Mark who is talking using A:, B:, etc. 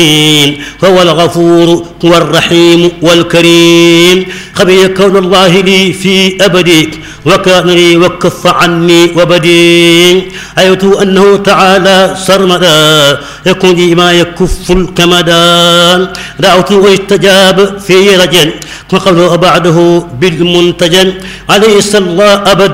A: فهو الغفور والرحيم والكريم. خبي كون الله لي في أبدي وكان لي وكف عني وبدي. أيت أنه تعالى سرمدا يكون لي ما يكف الكمدان. دعوت واستجاب في رجل وقبل بعده بالمنتجن عليه الصلاة أبدا